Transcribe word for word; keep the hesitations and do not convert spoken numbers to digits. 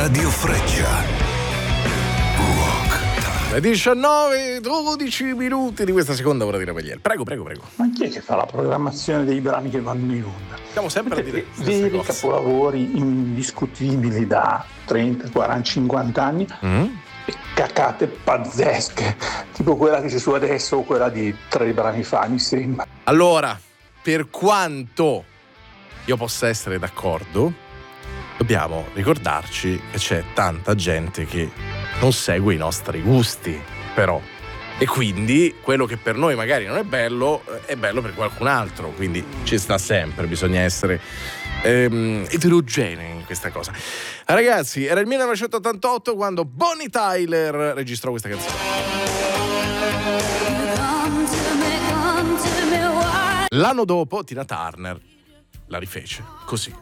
Radio Freccia. Le diciannove dodici minuti di questa seconda ora di Ravelier. Prego, prego, prego. Ma chi è che fa la programmazione dei brani che vanno in onda? Stiamo sempre a dire veri capolavori indiscutibili da trenta, quaranta, cinquanta anni mm? e cacate pazzesche, tipo quella che c'è su adesso o quella di tre brani fa, mi sembra. Allora, per quanto io possa essere d'accordo, dobbiamo ricordarci che c'è tanta gente che non segue i nostri gusti, però. E quindi quello che per noi magari non è bello, è bello per qualcun altro. Quindi ci sta sempre, bisogna essere ehm, eterogenei in questa cosa. Ragazzi, era il millenovecentottantotto quando Bonnie Tyler registrò questa canzone. L'anno dopo Tina Turner la rifece così.